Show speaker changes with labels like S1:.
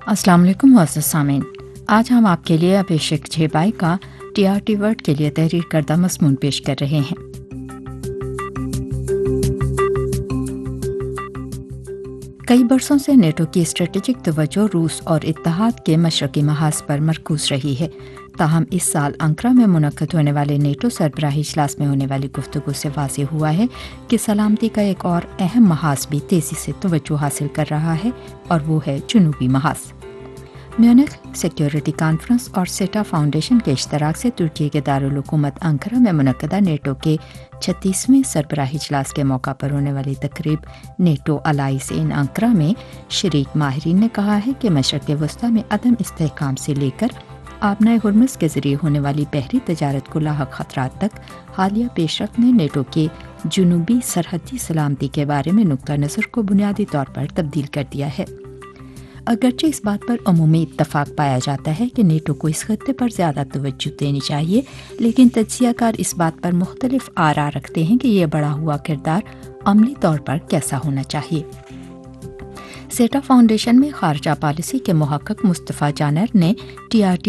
S1: अस्सलाम वालेकुम मुअज़्ज़ज़ सामीन। आज हम आपके लिए अभिषेक झेबाई का TRT वर्ड के लिए तहरीर करदा मज़मून पेश कर रहे हैं। कई बरसों से नेटो की स्ट्रेटेजिक तवज्जो रूस और इत्तेहाद के मशरक़ी महाज पर मरकूज़ रही है। ताहम इस साल अंकारा में मुनक़्क़द होने वाले नेटो सरबराही इजलास में होने वाली गुफ्तगू से वाज़ेह हुआ है कि सलामती का एक और अहम महाज भी तेज़ी से तवज्जो हासिल कर रहा है और वो है जनूबी महाज। म्यूनिख सिक्योरिटी कॉन्फ्रेंस और सेटा फाउंडेशन के इश्तराक से तुर्की के दारुल हुकूमत अंकारा में मुनक़्क़दा नेटो के 36वें सरबराही इजलास के मौका पर होने वाली तकरीब नेटो अलाइस इन अंकारा में शरीक माहिरीन ने कहा है कि मशरक़ वस्ता में अदम इस्तेहकाम से लेकर आबनाए हुर्मुज़ के ज़रिए होने वाली बहरी तजारत को लाहक ख़तरात तक हालिया पेशरफ्त ने नेटो के जुनूबी सरहदी सलामती के बारे में नुक्ता नज़र को बुनियादी तौर पर तब्दील कर दिया है। अगरचे इस बात पर अमूमी इत्तफाक पाया जाता है कि नेटो को इस खत्ते पर ज़्यादा तवज्जो देनी चाहिए, लेकिन तज्ज़ियाकार इस बात पर मुख्तलिफ आरा रखते हैं कि यह बढ़ा हुआ किरदार अमली तौर पर कैसा होना चाहिए। सेटा फाउंडेशन में खारजा पॉलिसी के मुहक्किक मुस्तफ़ा जानर ने TRT